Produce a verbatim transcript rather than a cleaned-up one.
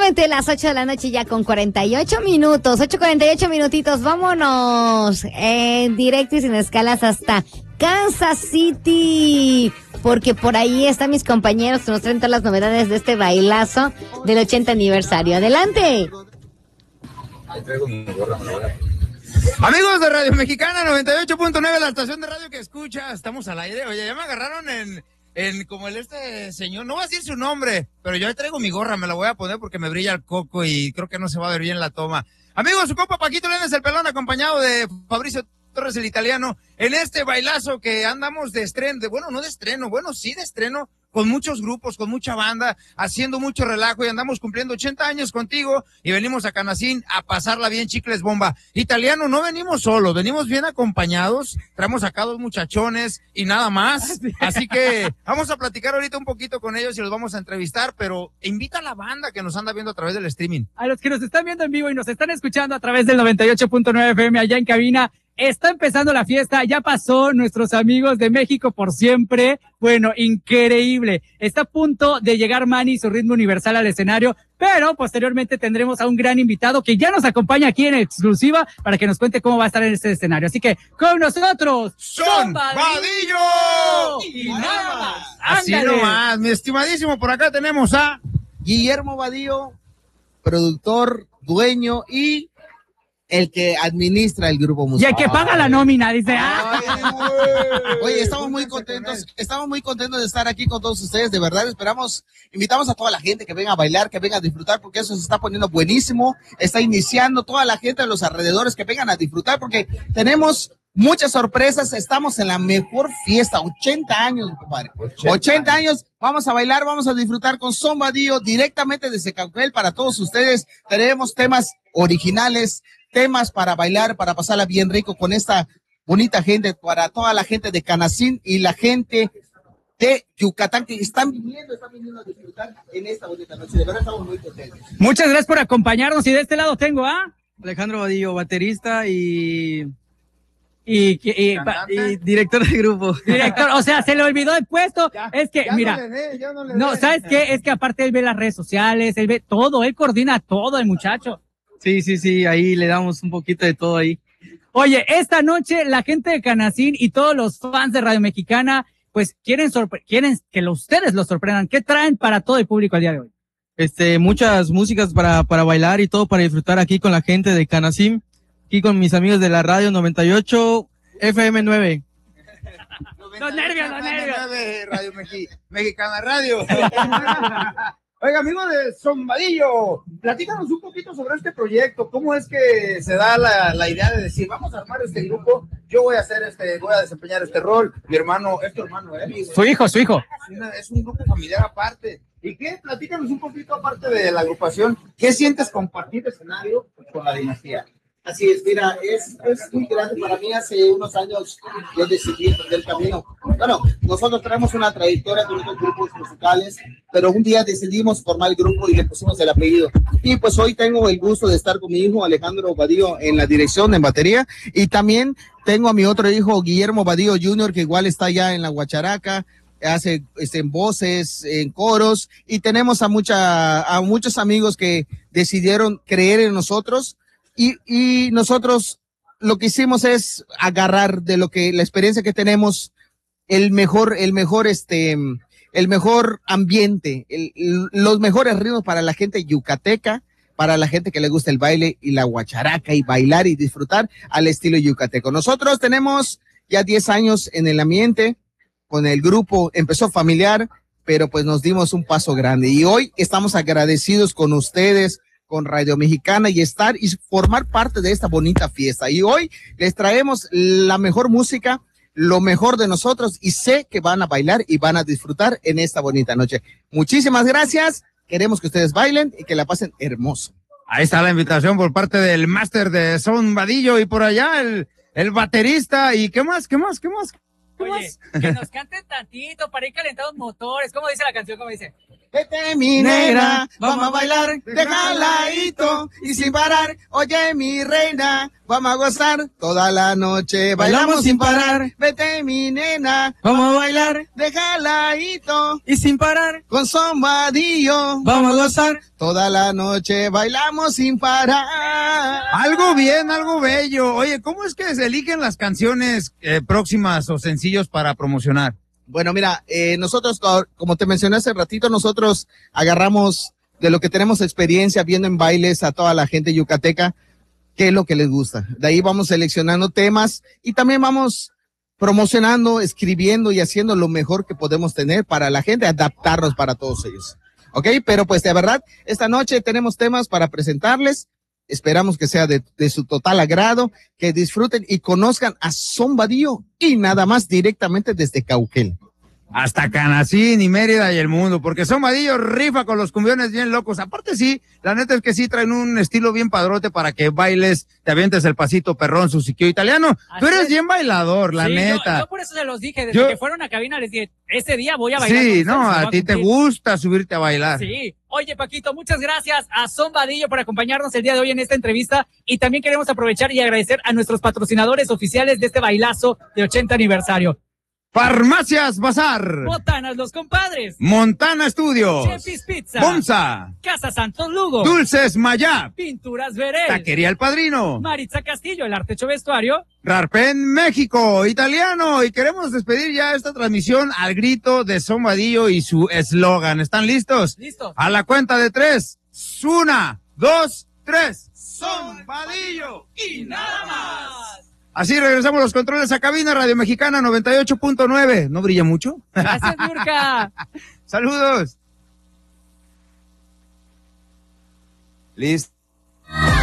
Exactamente las ocho de la noche ya con cuarenta y ocho minutos, ocho cuarenta y ocho minutitos, vámonos en directo y sin escalas hasta Kansas City, porque por ahí están mis compañeros que nos traen todas las novedades de este bailazo del ochenta aniversario. Adelante. Amigos de Radio Mexicana noventa y ocho punto nueve, la estación de radio que escucha, estamos al aire. Oye, ya me agarraron en, en como el este señor, no voy a decir su nombre, pero yo ahí traigo mi gorra, me la voy a poner porque me brilla el coco y creo que no se va a ver bien la toma. Amigos, su compa Paquito Lenes el Pelón, acompañado de Fabricio Torres el Italiano, en este bailazo que andamos de estreno, de, bueno, no de estreno, bueno, sí de estreno, con muchos grupos, con mucha banda, haciendo mucho relajo y andamos cumpliendo ochenta años contigo y venimos a Canacín a pasarla bien, chicles bomba. Italiano, no venimos solos, venimos bien acompañados, traemos acá dos muchachones y nada más, así que vamos a platicar ahorita un poquito con ellos y los vamos a entrevistar, pero invita a la banda que nos anda viendo a través del streaming. A los que nos están viendo en vivo y nos están escuchando a través del noventa y ocho punto nueve F M allá en cabina, está empezando la fiesta, ya pasó nuestros amigos de México por siempre, bueno, increíble, está a punto de llegar Manny y su ritmo universal al escenario, pero posteriormente tendremos a un gran invitado que ya nos acompaña aquí en exclusiva para que nos cuente cómo va a estar en este escenario, así que con nosotros, Son Vadillo y nada más. Así nomás, mi estimadísimo, por acá tenemos a Guillermo Vadillo, productor, dueño y el que administra el grupo musical. Y el que paga la nómina, dice. Ay, oye, estamos muy contentos, estamos muy contentos de estar aquí con todos ustedes, de verdad, esperamos, invitamos a toda la gente que venga a bailar, que venga a disfrutar, porque eso se está poniendo buenísimo, está iniciando toda la gente de los alrededores que vengan a disfrutar, porque tenemos muchas sorpresas, estamos en la mejor fiesta, ochenta años, compadre, ochenta años, vamos a bailar, vamos a disfrutar con Son Vadillo directamente desde Cauquel para todos ustedes, tenemos temas originales, temas para bailar, para pasarla bien rico con esta bonita gente, para toda la gente de Canacín y la gente de Yucatán que están viniendo, están viniendo a disfrutar en esta bonita noche. De verdad estamos muy contentos. Muchas gracias por acompañarnos y de este lado tengo a Alejandro Vadillo, baterista y y, y, y, y director de grupo. Director, o sea, se le olvidó el puesto. Ya, es que, mira, no, le dé, no, le no, ¿sabes qué? Es que aparte él ve las redes sociales, él ve todo, él coordina todo, el muchacho. Sí, sí, sí, ahí le damos un poquito de todo ahí. Oye, esta noche la gente de Canacín y todos los fans de Radio Mexicana, pues quieren sorpre- quieren que lo, ustedes los sorprendan. ¿Qué traen para todo el público el día de hoy? Este, muchas músicas para, para bailar y todo para disfrutar aquí con la gente de Canacín, aquí con mis amigos de la radio noventa y ocho F M nueve. Los nervios, los nervios. Radio Mexi- Mexicana Radio. Oiga, amigo de Son Vadillo, platícanos un poquito sobre este proyecto. ¿Cómo es que se da la, la idea de decir, vamos a armar este grupo? Yo voy a hacer este, voy a desempeñar este rol. Mi hermano, es tu hermano, ¿eh? Su hijo, su hijo. Es, una, es un grupo familiar aparte. ¿Y qué? Platícanos un poquito aparte de la agrupación. ¿Qué sientes compartir escenario con la dinastía? Así es, mira, es, es muy grande para mí. Hace unos años yo decidí emprender el camino. Bueno, nosotros tenemos una trayectoria con otros grupos musicales, pero un día decidimos formar el grupo y le pusimos el apellido. Y pues hoy tengo el gusto de estar con mi hijo Alejandro Vadillo en la dirección, en batería, y también tengo a mi otro hijo Guillermo Vadillo junior, que igual está allá en la guacharaca, hace este, en voces, en coros, y tenemos a, mucha, a muchos amigos que decidieron creer en nosotros. Y, y nosotros lo que hicimos es agarrar de lo que la experiencia que tenemos el mejor, el mejor, este, el mejor ambiente, el, los mejores ritmos para la gente yucateca, para la gente que le gusta el baile y la guacharaca y bailar y disfrutar al estilo yucateco. Nosotros tenemos ya diez años en el ambiente con el grupo, empezó familiar, pero pues nos dimos un paso grande y hoy estamos agradecidos con ustedes, con Radio Mexicana y estar y formar parte de esta bonita fiesta. Y hoy les traemos la mejor música, lo mejor de nosotros y sé que van a bailar y van a disfrutar en esta bonita noche. Muchísimas gracias. Queremos que ustedes bailen y que la pasen hermoso. Ahí está la invitación por parte del máster de Son Vadillo y por allá el, el baterista. ¿Y qué más? ¿Qué más? ¿Qué más? ¿Qué Oye, más? que nos canten tantito para ir calentando motores. ¿Cómo dice la canción? ¿Cómo dice? Vete mi negra, vamos a bailar de jaladito y sin parar. Oye mi reina, vamos a gozar toda la noche. Bailamos sin parar. Vete mi nena, Vamos a bailar de jaladito y sin parar. con Zombadillo. Vamos a gozar. Toda la noche bailamos sin parar. Algo bien, algo bello. Oye, ¿cómo es que se eligen las canciones eh, próximas o sencillos para promocionar? Bueno, mira, eh, nosotros, co- como te mencioné hace ratito, nosotros agarramos de lo que tenemos experiencia viendo en bailes a toda la gente yucateca, qué es lo que les gusta. De ahí vamos seleccionando temas y también vamos promocionando, escribiendo y haciendo lo mejor que podemos tener para la gente, adaptarnos para todos ellos. ¿Ok? Pero pues de verdad, esta noche tenemos temas para presentarles. Esperamos que sea de, de su total agrado, que disfruten y conozcan a Zombadillo y nada más directamente desde Cauquel. Hasta Canacín y Mérida y el mundo, porque Zombadillo rifa con los cumbiones bien locos. Aparte sí, la neta es que sí traen un estilo bien padrote para que bailes, te avientes el pasito perrón, su siquio italiano. Así Tú eres es. bien bailador, la Sí, yo- neta. Yo, por eso se los dije, desde Yo- que fueron a cabina les dije, ese día voy a bailar. Sí, con ustedes, no, me voy a ti te cumplir. gusta subirte a bailar. Sí. Oye, Paquito, muchas gracias a Zombadillo por acompañarnos el día de hoy en esta entrevista y también queremos aprovechar y agradecer a nuestros patrocinadores oficiales de este bailazo de ochenta aniversario. Farmacias Bazar, Botanas Los Compadres, Montana Studios, Chefis Pizza, Bonza, Casa Santos Lugo, Dulces Mayá, Pinturas Verel, Taquería El Padrino, Maritza Castillo, el arte hecho vestuario. Rarpen México, italiano, y queremos despedir ya esta transmisión al grito de Zombadillo y su eslogan. ¿Están listos? Listo. A la cuenta de tres. Una, dos, tres. Zombadillo y nada más. Así regresamos los controles a cabina. Radio Mexicana noventa y ocho punto nueve. ¿No brilla mucho? Gracias, Nurka. Saludos. Listo.